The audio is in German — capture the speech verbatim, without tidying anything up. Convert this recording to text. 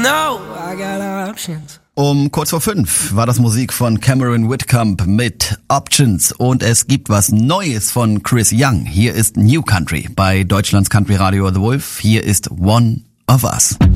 know I got options. Um kurz vor fünf war das Musik von Cameron Whitcomb mit Options und es gibt was Neues von Chris Young. Hier ist New Country bei Deutschlands Country Radio The Wolf. Hier ist One of Us.